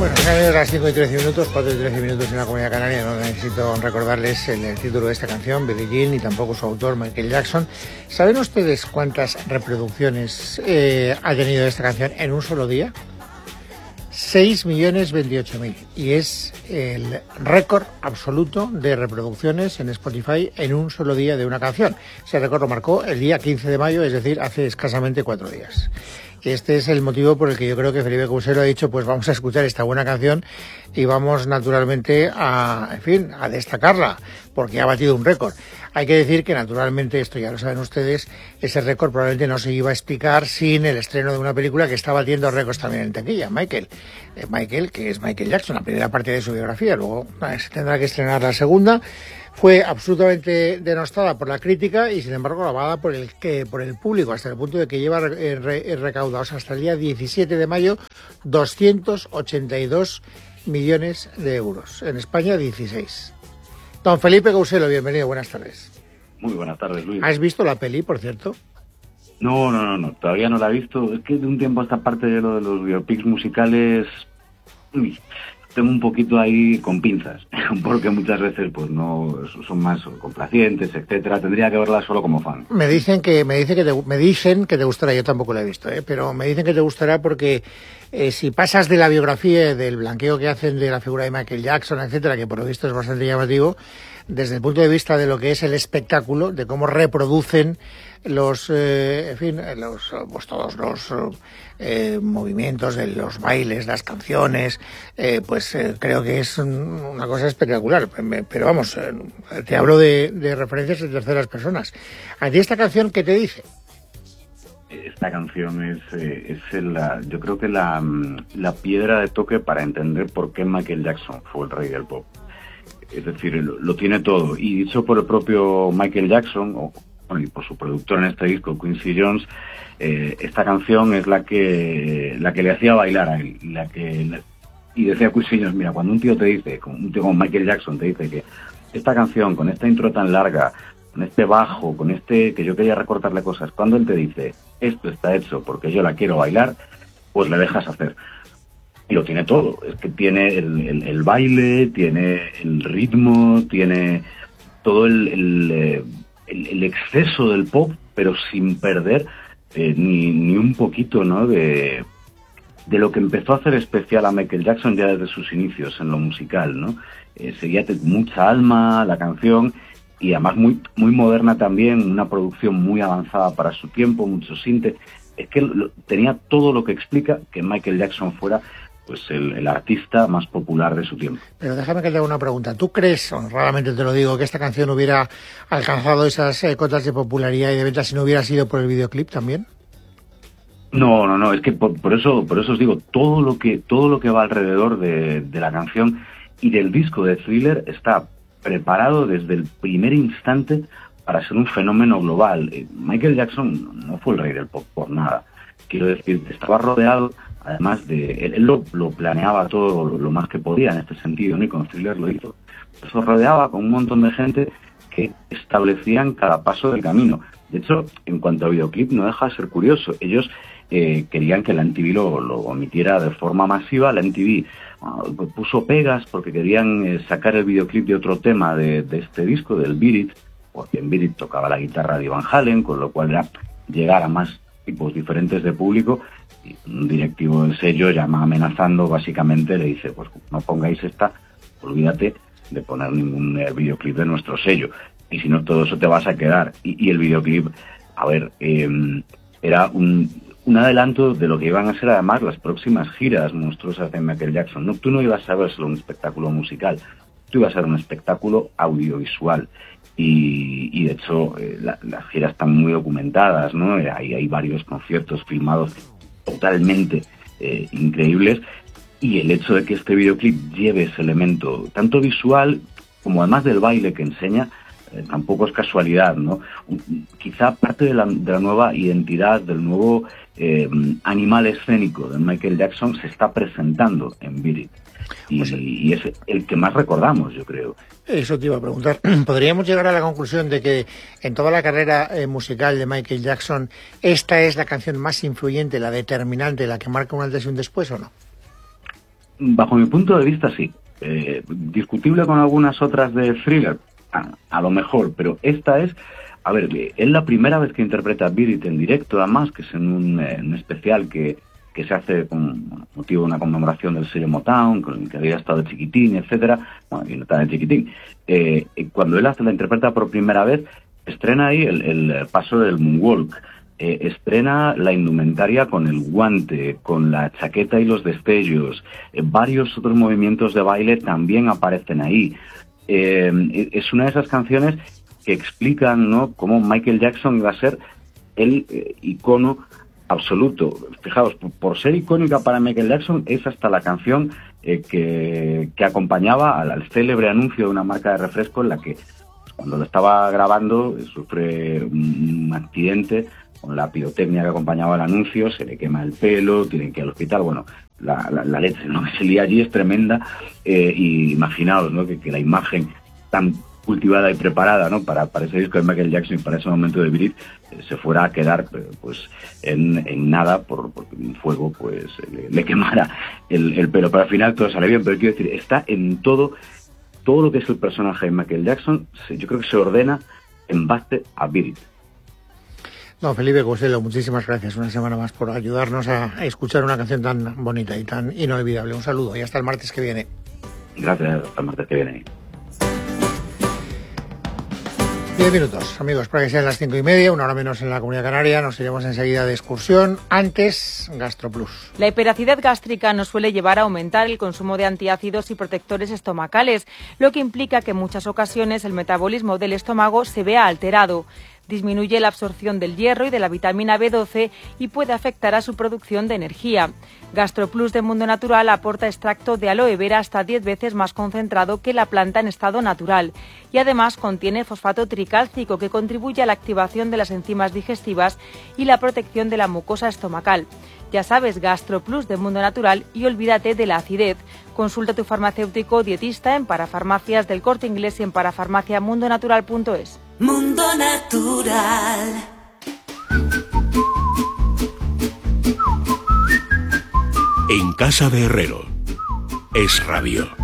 Bueno, se han ido las 5 y 13 minutos, 4 y 13 minutos en la Comunidad Canaria. No necesito recordarles el título de esta canción, Billie Jean, ni tampoco su autor, Michael Jackson. ¿Saben ustedes cuántas reproducciones ha tenido esta canción en un solo día? 6.028.000. Y es el récord absoluto de reproducciones en Spotify en un solo día de una canción. Ese récord lo marcó el día 15 de mayo, es decir, hace escasamente 4 días. Este es el motivo por el que yo creo que Felipe Couselo ha dicho, pues vamos a escuchar esta buena canción y vamos naturalmente a destacarla, porque ha batido un récord. Hay que decir que naturalmente, esto ya lo saben ustedes, ese récord probablemente no se iba a explicar sin el estreno de una película que está batiendo récords también en taquilla, Michael, que es Michael Jackson, la primera parte de su biografía, luego se tendrá que estrenar la segunda. Fue absolutamente denostada por la crítica y, sin embargo, alabada por el público, hasta el punto de que lleva recaudados hasta el día 17 de mayo 282 millones de euros. En España, 16. Don Felipe Couselo, bienvenido, buenas tardes. Muy buenas tardes, Luis. ¿Has visto la peli, por cierto? No, todavía no la he visto. Es que de un tiempo a esta parte de lo de los biopics musicales... tengo un poquito ahí con pinzas, porque muchas veces pues no son más complacientes, etcétera. Tendría que verla solo como fan. Me dicen que te gustará. Yo tampoco la he visto, pero me dicen que te gustará porque si pasas de la biografía, del blanqueo que hacen de la figura de Michael Jackson, etcétera, que por lo visto es bastante llamativo, desde el punto de vista de lo que es el espectáculo, de cómo reproducen todos los movimientos de los bailes, las canciones, creo que es una cosa espectacular. Pero vamos, te hablo de referencias de terceras personas. ¿A ti esta canción qué te dice? Esta canción yo creo que la piedra de toque para entender por qué Michael Jackson fue el rey del pop. Es decir, lo tiene todo. Y dicho por el propio Michael Jackson, y por su productor en este disco, Quincy Jones, esta canción es la que le hacía bailar a él. Y decía Quincy Jones, mira, cuando un tío como Michael Jackson te dice que esta canción, con esta intro tan larga, con este bajo, con que yo quería recortarle cosas, cuando él te dice, esto está hecho porque yo la quiero bailar, pues le dejas hacer. Y lo tiene todo. Es que tiene el baile, tiene el ritmo, tiene todo el exceso del pop, pero sin perder ni un poquito, ¿no?, de lo que empezó a hacer especial a Michael Jackson ya desde sus inicios en lo musical, ¿no? Seguía mucha alma la canción y además muy, muy moderna también, una producción muy avanzada para su tiempo, mucho sinte. Es que tenía todo lo que explica que Michael Jackson fuera pues el artista más popular de su tiempo. Pero déjame que te haga una pregunta. ¿Tú crees, raramente te lo digo, que esta canción hubiera alcanzado esas cotas de popularidad y de ventas si no hubiera sido por el videoclip también? No, es que por eso os digo, todo lo que va alrededor de la canción y del disco de Thriller está preparado desde el primer instante para ser un fenómeno global. Michael Jackson no fue el rey del pop por nada. Quiero decir, estaba rodeado, además él lo planeaba todo lo más que podía en este sentido, ¿no? Y con Thriller lo hizo. Eso rodeaba con un montón de gente que establecían cada paso del camino. De hecho, en cuanto a videoclip, no deja de ser curioso. Ellos querían que la MTV lo emitiera de forma masiva. La MTV puso pegas porque querían sacar el videoclip de otro tema de este disco, del Beat It, porque en Beat It tocaba la guitarra de Van Halen, con lo cual era llegar a más tipos diferentes de público. Y un directivo del sello llama amenazando, básicamente le dice, pues no pongáis esta, olvídate de poner ningún videoclip de nuestro sello, y si no todo eso te vas a quedar. Y el videoclip, era un adelanto de lo que iban a ser además las próximas giras monstruosas de Michael Jackson. No, tú no ibas a ver solo un espectáculo musical, tú ibas a ver un espectáculo audiovisual. Y de hecho las giras están muy documentadas, ¿no? Hay varios conciertos filmados totalmente increíbles, y el hecho de que este videoclip lleve ese elemento tanto visual como además del baile que enseña, tampoco es casualidad, ¿no? Quizá parte de la nueva identidad, del nuevo animal escénico de Michael Jackson se está presentando en Beat It. Y es el que más recordamos, yo creo. Eso te iba a preguntar. ¿Podríamos llegar a la conclusión de que en toda la carrera musical de Michael Jackson esta es la canción más influyente, la determinante, la que marca un antes y un después, o no? Bajo mi punto de vista, sí. Discutible con algunas otras de thriller, a lo mejor, pero esta es... A ver, es la primera vez que interpreta a Beat It en directo, además, que es en un especial que se hace con motivo de una conmemoración del sello Motown, con el que había estado Chiquitín, etcétera. Bueno, y no está de Chiquitín. Cuando él la interpreta por primera vez, estrena ahí el paso del moonwalk. Estrena la indumentaria con el guante, con la chaqueta y los destellos. Varios otros movimientos de baile también aparecen ahí. Es una de esas canciones que explican, ¿no?, cómo Michael Jackson iba a ser el icono absoluto. Fijaos, por ser icónica para Michael Jackson, es hasta la canción que acompañaba al célebre anuncio de una marca de refresco en la que, cuando lo estaba grabando, sufre un accidente con la pirotecnia que acompañaba el anuncio, se le quema el pelo, tienen que ir al hospital. Bueno, la leche, ¿no?, que se lía allí es tremenda, y imaginaos, ¿no?, que la imagen tan cultivada y preparada, ¿no?, para ese disco de Michael Jackson y para ese momento de Beat It, se fuera a quedar pues en nada porque un fuego pues le quemara el pelo. Pero al final todo sale bien, pero quiero decir, está en todo lo que es el personaje de Michael Jackson. Yo creo que se ordena en base a Beat It. Don Felipe Costello, muchísimas gracias una semana más por ayudarnos a escuchar una canción tan bonita y tan inolvidable. Un saludo y hasta el martes que viene. Gracias, hasta el martes que viene. 10 minutos, amigos, para que sean las 5:30, una hora menos en la Comunidad Canaria. Nos iremos enseguida de excursión. Antes, GastroPlus. La hiperacidez gástrica nos suele llevar a aumentar el consumo de antiácidos y protectores estomacales, lo que implica que en muchas ocasiones el metabolismo del estómago se vea alterado. Disminuye la absorción del hierro y de la vitamina B12 y puede afectar a su producción de energía. GastroPlus de Mundo Natural aporta extracto de aloe vera hasta 10 veces más concentrado que la planta en estado natural y además contiene fosfato tricálcico que contribuye a la activación de las enzimas digestivas y la protección de la mucosa estomacal. Ya sabes, GastroPlus de Mundo Natural y olvídate de la acidez. Consulta a tu farmacéutico o dietista en Parafarmacias del Corte Inglés y en parafarmaciamundonatural.es. Mundo Natural. En casa de Herrero, Es Radio.